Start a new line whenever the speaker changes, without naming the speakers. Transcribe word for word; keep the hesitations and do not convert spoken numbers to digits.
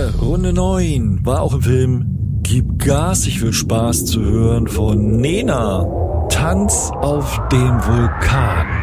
Runde, Runde neun. War auch im Film Gib Gas, ich will Spaß zu hören von Nena. Tanz auf dem Vulkan.